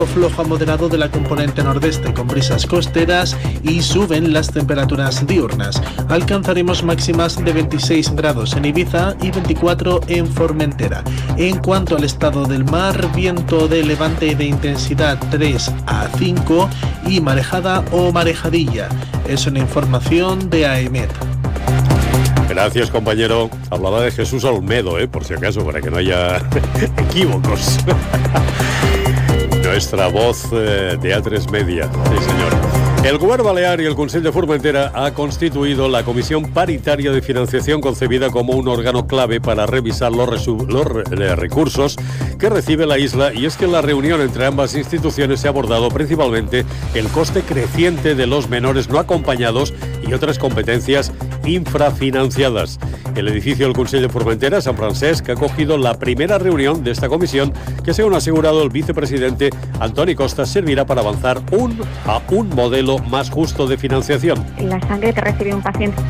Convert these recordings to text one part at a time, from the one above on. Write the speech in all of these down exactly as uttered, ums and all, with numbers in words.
flojo a moderado de la componente nordeste con brisas costeras y suben las temperaturas diurnas. Alcanzaremos máximas de veintiséis grados en Ibiza y veinticuatro en Formentera. En cuanto al estado del mar, viento de levante de intensidad tres a cinco y marejada o marejadilla. Es una información de AEMET. Gracias, compañero. Hablaba de Jesús Olmedo, ¿eh? Por si acaso, para que no haya equívocos. Nuestra voz eh, de A tres Media. Sí, señor. El Govern Balear y el Consell de Formentera ha constituido la Comisión Paritaria de Financiación, concebida como un órgano clave para revisar los, resu- los re- recursos que recibe la isla, y es que en la reunión entre ambas instituciones se ha abordado principalmente el coste creciente de los menores no acompañados y otras competencias infrafinanciadas. El edificio del Consell de Formentera, San Francesc, ha acogido la primera reunión de esta comisión que, según ha asegurado el vicepresidente Antoni Costa, servirá para avanzar un, a un modelo más justo de financiación. La sangre que recibe un paciente.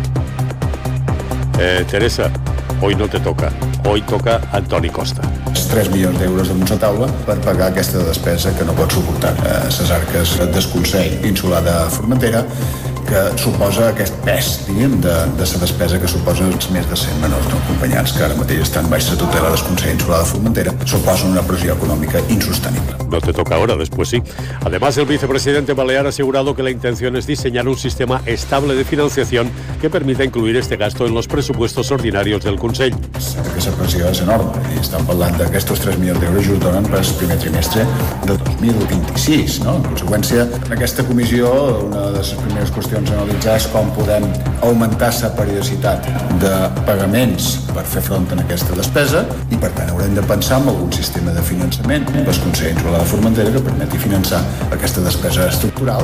Eh, Teresa, hoy no te toca. Hoy toca Antoni Costa. tres milions d'euros damunt la taula per pagar aquesta despesa que no pot suportar eh, les arques del Consell Insular de Formentera, que suposa aquest pes, diguem, de, de la despesa que suposen els més de cent menors no acompanyats que ara mateix estan baix la tutela del Consell Insular de Formentera, suposen una pressió econòmica insostenible. No te toca ahora, después sí. Además, el vicepresidente balear ha asegurado que la intención es diseñar un sistema estable de financiación que permita incluir este gasto en los presupuestos ordinarios del Consell. Que la pressió és enorme i estan parlant d'aquestos tres milions d'euros just donen per al primer trimestre de dos mil vint-i-sis, no? En conseqüència, en aquesta comissió, una de les primeres qüestions a analitzar és com podem augmentar la periodicitat de pagaments per fer front a aquesta despesa i, per tant, haurem de pensar en algun sistema de finançament del Consell Insular de Formentera que permeti finançar aquesta despesa estructural.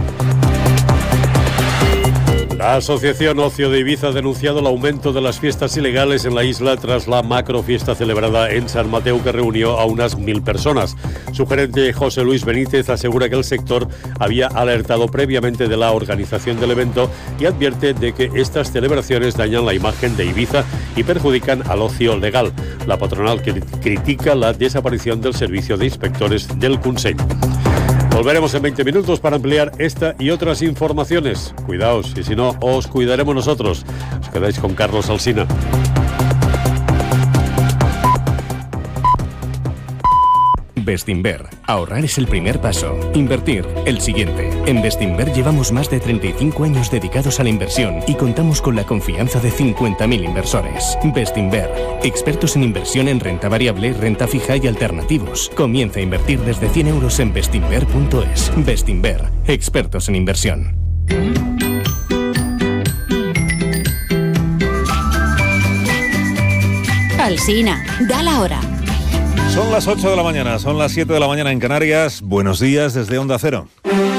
La Asociación Ocio de Ibiza ha denunciado el aumento de las fiestas ilegales en la isla tras la macrofiesta celebrada en San Mateo, que reunió a unas mil personas. Su gerente, José Luis Benítez, asegura que el sector había alertado previamente de la organización del evento y advierte de que estas celebraciones dañan la imagen de Ibiza y perjudican al ocio legal. La patronal critica la desaparición del servicio de inspectores del Consell. Volveremos en veinte minutos para ampliar esta y otras informaciones. Cuidaos, y si no, os cuidaremos nosotros. Os quedáis con Carlos Alsina. Bestinver. Ahorrar es el primer paso. Invertir, el siguiente. En Bestinver llevamos más de treinta y cinco años dedicados a la inversión y contamos con la confianza de cincuenta mil inversores. Bestinver. Expertos en inversión en renta variable, renta fija y alternativos. Comienza a invertir desde cien euros en bestinver punto es. Bestinver. Expertos en inversión. Alsina, da la hora. Son las ocho de la mañana, son las siete de la mañana en Canarias. Buenos días desde Onda Cero.